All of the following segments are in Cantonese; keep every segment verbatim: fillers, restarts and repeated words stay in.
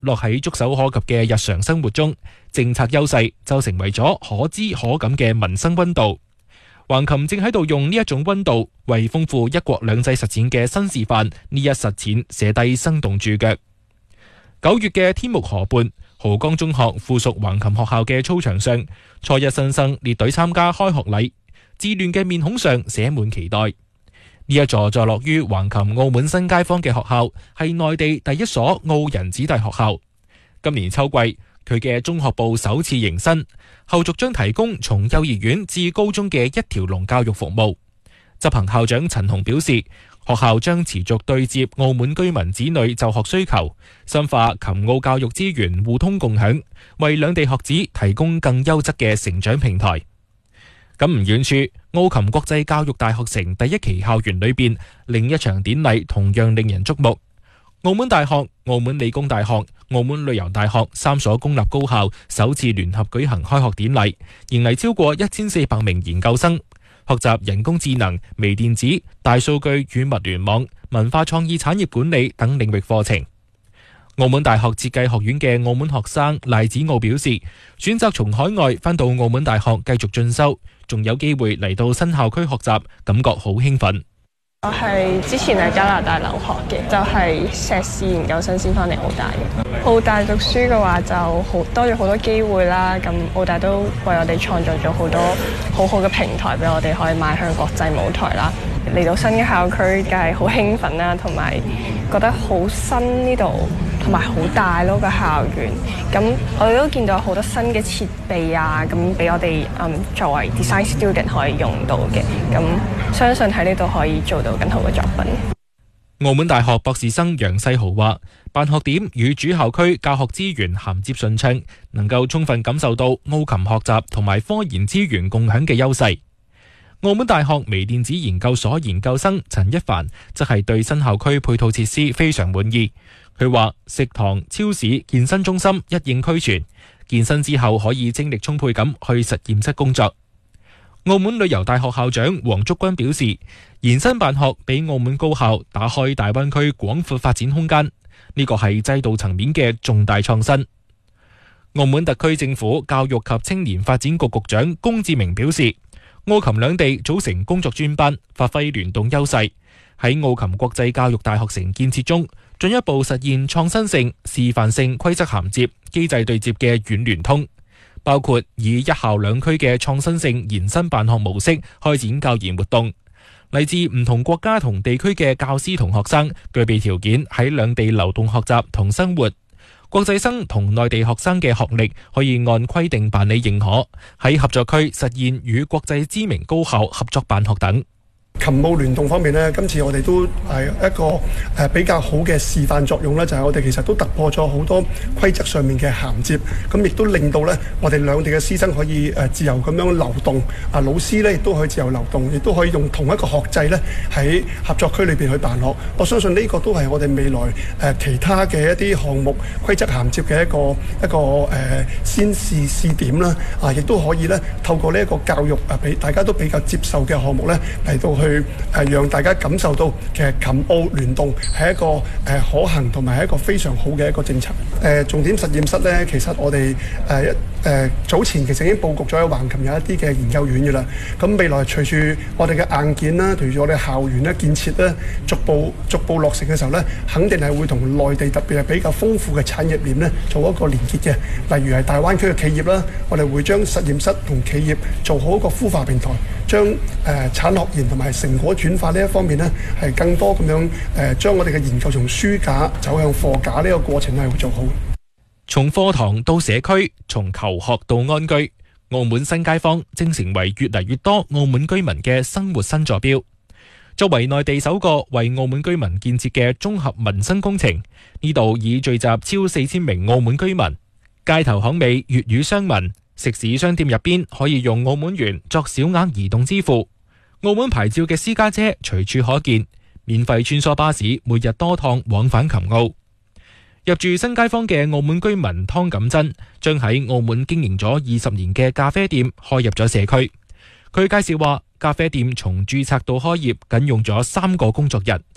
落喺觸手可及嘅日常生活中，政策優勢就成為咗可知可感嘅民生溫度。橫琴正喺度用呢一種溫度，為豐富一國兩制實踐嘅新示範呢一實踐寫低生動注腳。九月嘅天目河畔，濠江中學附屬橫琴學校嘅操場上，初一新生列隊參加開學禮，稚嫩嘅面孔上寫滿期待。呢一座坐落於橫琴澳門新街坊嘅學校，係內地第一所澳人子弟學校。今年秋季，佢嘅中學部首次迎新，後續將提供從幼兒園至高中嘅一條龍教育服務。執行校長陳紅表示，學校將持續對接澳門居民子女就學需求，深化琴澳教育資源互通共享，為兩地學子提供更優質嘅成長平台。咁唔遠處，澳琴國際教育大學城第一期校園裏邊，另一場典禮同樣令人矚目。澳門大學、澳門理工大學、澳門旅遊大學三所公立高校首次聯合舉行開學典禮，迎嚟超過一千四百名研究生，學習人工智能、微電子、大數據與物聯網、文化創意產業管理等領域課程。澳門大學設計學院嘅澳門學生賴子傲表示，選擇從海外返到澳門大學繼續進修，仲有機會嚟到新校區學習，感覺好興奮。 我係之前喺加拿大留學嘅，就係碩士研究生先返嚟澳大嘅。澳大讀書嘅話就好多咗好多機會啦，咁澳大都為我哋創造咗好多好好嘅平台俾我哋可以邁向國際舞台啦。嚟到新嘅校區梗係好興奮啦，同埋覺得好新呢度，同埋好大咯個校園。咁我哋都見到好多新嘅設備啊，咁俾我哋嗯作為 design student 可以用到嘅。咁相信喺呢度可以做到更好嘅作品。 澳門大學博士生楊世豪話，辦學點與主校區教學資源銜接順暢，能夠充分感受到澳琴學習同埋科研資源共享嘅優勢。澳門大學微電子研究所研究生陳一凡則係對新校區配套設施非常滿意。佢話食堂、超市、健身中心一應俱全，健身之後可以精力充沛咁去實驗室工作。澳門旅遊大學校長黃竹君表示，延伸辦學俾澳門高校打開大灣區廣闊發展空間，呢個係制度層面嘅重大創新。澳門特區政府教育及青年發展局局長龔志明表示，澳琴兩地組成工作專班，發揮聯動優勢，喺澳琴國際教育大學城建設中，進一步實現創新性、示範性規則銜接、機制對接嘅軟聯通，包括以一校兩區嘅創新性延伸辦學模式開展教研活動。嚟自唔同國家同地區嘅教師同學生具備條件喺兩地流動學習同生活。國際生同內地學生嘅學歷可以按規定辦理認可，喺合作區實現與國際知名高校合作辦學等。 琴澳聯動方面呢，今次我哋都係一個誒比較好嘅示範作用啦，就係我哋其實都突破咗好多規則上面嘅銜接，咁亦都令到呢我哋兩地嘅師生可以誒自由咁樣流動，啊老師呢亦都可以自由流動，亦都可以用同一個學制呢喺合作區裏邊去辦學。我相信呢個都係我哋未來誒其他嘅一啲項目規則銜接嘅一個一個誒先試試點啦，啊亦都可以呢透過呢一個教育啊俾大家都比較接受嘅項目呢嚟到去。去誒讓大家感受到其實琴澳聯動係一個誒可行同埋係一個非常好嘅一個政策。誒重點實驗室咧，其實我哋誒誒早前其實已經佈局咗喺橫琴有一啲嘅研究院嘅啦。咁未來隨住我哋嘅硬件啦，隨住我哋校園咧建設咧，逐步逐步落成嘅時候咧，肯定係會同內地特別係比較豐富嘅產業鏈咧做一個連結嘅。例如係大灣區嘅企業啦，我哋會將實驗室同企業做好一個孵化平台，將誒產學研同埋成果轉化呢一方面呢，係更多咁樣誒，將我哋嘅研究從書架走向貨架呢個過程係會做好。 從課堂到社區，從求學到安居，澳門新街坊正成為越嚟越多澳門居民嘅生活新座標。作為內地首個為澳門居民建設嘅綜合民生工程，呢度已聚集超四千名澳門居民，街頭巷尾粵語商文，食肆商店入邊可以用澳門元作小額移動支付。澳門牌照嘅私家車隨處可見，免費穿梭巴士每日多趟往返琴澳。入住新街坊嘅澳門居民湯錦珍，將喺澳門經營咗二十年嘅咖啡店開入咗社區。佢介紹話，咖啡店從註冊到開業僅用咗三個工作日。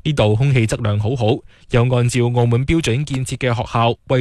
呢度空氣質量好好，又按照澳門標準建設嘅學校為